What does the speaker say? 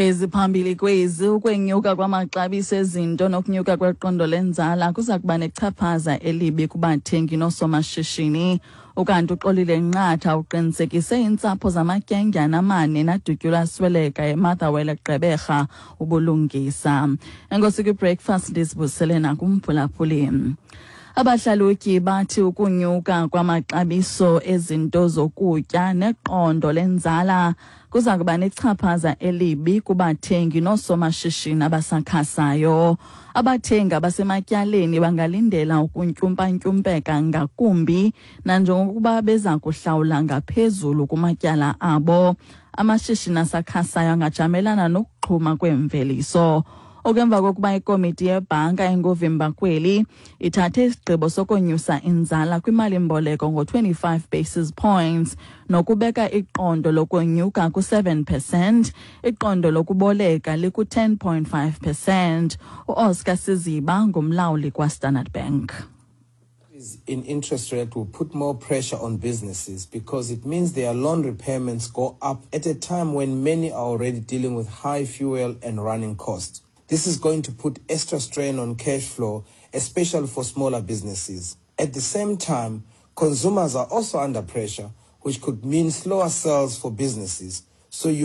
Eziphambili kwezi ukwenyuka kwamaxabiso ezinto nokunyuka kweqondo lenzala kuza kuba nechaphaza elibi kubathengi noosomashishini. Ukanti uXolile Nqatha uqinisekise iintsapho zamatyendyana amane nadutyulwa sweleka eMotherwell Gqeberha ubulungisa. Enkosi kwi-breakfast ndizibusele nakumphulaphuli. Abahlalutyi bathi ukunyuka kwamaxabiso ezinto zokutya neqondo lenzala kuza kuba nechaphaza elibi kubathengi noosomashishini abasakhasayo. Abathengi abasematyaleni bangalindela ukuntyumpa-ntyumpeka ngakumbi nanjengokuba beza kuhlawula ngaphezulu kumatyala abo. Amashishini asakhasayo angajamelana nokuxhuma kwemveliso. Okemva kokuba ikomiti yebhanka engovimbakweli ithathe isigqibo sokonyusa inzala kwimali-mboleko ngo-25 basis points nokubeka iqondo lokonyuka ku-7%, iqondo lokuboleka liku-10.5%. U-Oscar Siziba ngumlawuli kwa-Standard Bank. In interest rate will put more pressure on businesses because it means their loan repayments go up at a time when many are already dealing with high fuel and running costs. This is going to put extra strain on cash flow, especially for smaller businesses. At the same time, consumers are also under pressure, which could mean slower sales for businesses. So